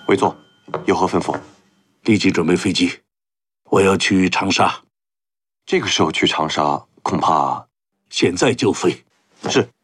委座，有何吩咐？ 立即准备飞机，我要去长沙。 这个时候去长沙，恐怕…… 现在就飞。 是。